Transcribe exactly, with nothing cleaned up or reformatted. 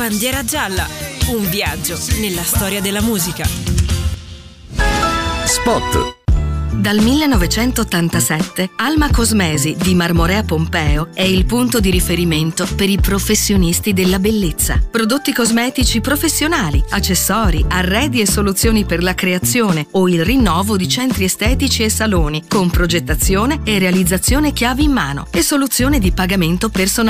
Bandiera gialla, un viaggio nella storia della musica. Spot. Dal millenovecentottantasette Alma Cosmesi di Marmorea Pompeo è il punto di riferimento per i professionisti della bellezza. Prodotti cosmetici professionali, accessori, arredi e soluzioni per la creazione o il rinnovo di centri estetici e saloni con progettazione e realizzazione chiavi in mano e soluzione di pagamento personalizzato.